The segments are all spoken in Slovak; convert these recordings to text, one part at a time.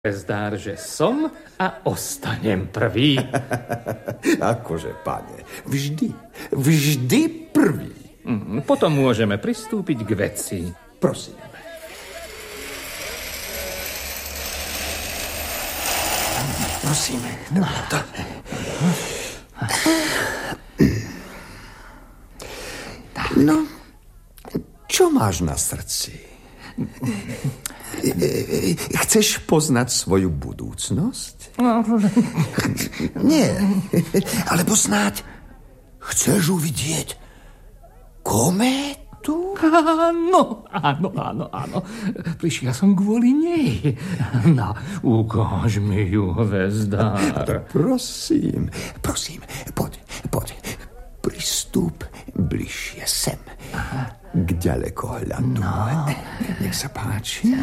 Zdár, že som a ostanem prvý. Akože, pane, vždy prvý. Potom môžeme pristúpiť k veci. Prosím. Prosím. No, čo máš na srdci? Chceš poznať svoju budúcnosť? Nie. Alebo snáď chceš uvidieť kométu? Áno. Prišiel som kvôli nej. No, ukáž mi ju, Hvezdár. Prosím, poď. Pristúp bližšie sem. K ďalekohľadu. No. Nech sa páči.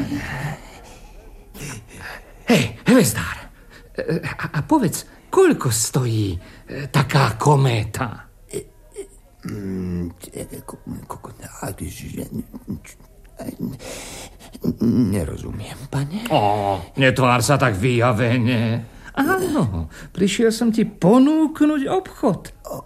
Hej, Hvezdár, a povedz, koľko stojí taká kométa? Nerozumiem, pane. Netvár sa tak vyjavene. Áno, prišiel som ti ponúknuť obchod.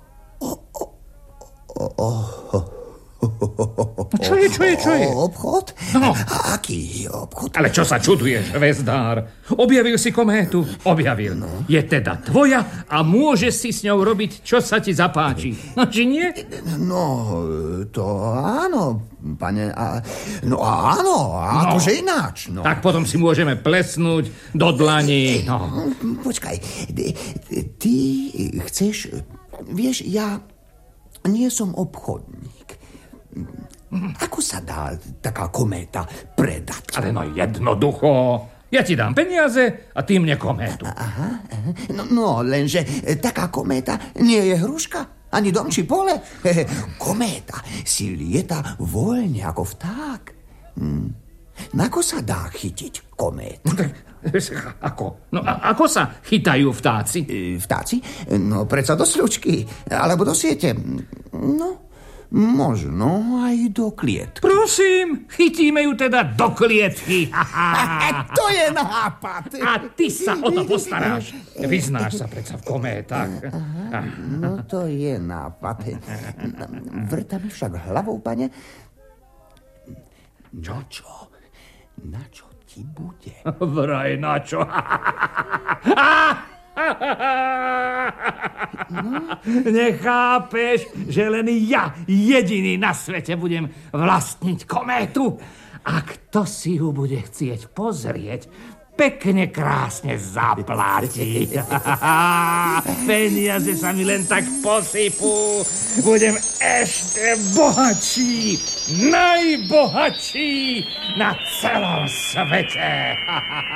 Čo je? Obchod? No. Aký obchod? Ale čo sa čuduješ, Hvezdár? Objavil si kométu? Objavil. No. Je teda tvoja a môžeš si s ňou robiť, čo sa ti zapáči. No, či nie? No, to áno, pane. Áno, akože ináč. No. Tak potom si môžeme plesnúť do dlani. No. Počkaj, ty chceš... Vieš, ja nie som obchodník. Ako sa dá taká kométa predať? Ale no jednoducho. Ja ti dám peniaze a ty mne kométu. Aha. No, lenže taká kométa nie je hruška, ani dom či pole. Kométa si lieta voľne ako vták. Ako sa dá chytiť kométu? Ako? No ako sa chytajú vtáci? Vtáci? No, predsa do sľučky, alebo do siete. No, možno aj do klietky. Prosím, chytíme ju teda do klietky. To je nápad. A ty sa o to postaráš. Vyznáš sa predsa v kométach. No, to je nápad. Vrta mi však hlavou, pane. Na čo ti bude? Vraj na čo? Nechápeš, že len ja jediný na svete budem vlastniť kométu? A kto si ju bude chcieť pozrieť, pekne krásne zaplatí. Peniaze sa mi len tak posypú. Budem ešte bohatší, najbohatší na celom svete.